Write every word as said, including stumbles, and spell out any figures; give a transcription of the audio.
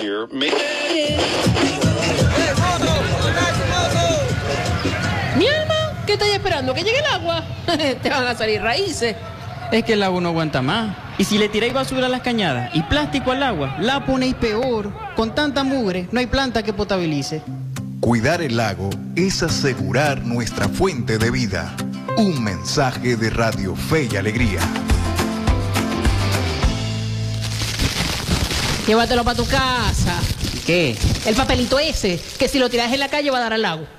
here. May- Mi alma, ¿qué estáis esperando? ¿Que llegue el agua? Te van a salir raíces. Es que el agua no aguanta más. Y si le tiráis basura a las cañadas y plástico al agua, la ponéis peor. Con tanta mugre, no hay planta que potabilice. Cuidar el lago es asegurar nuestra fuente de vida. Un mensaje de Radio Fe y Alegría. Llévatelo para tu casa. ¿Qué? El papelito ese, que si lo tiras en la calle va a dar al lago.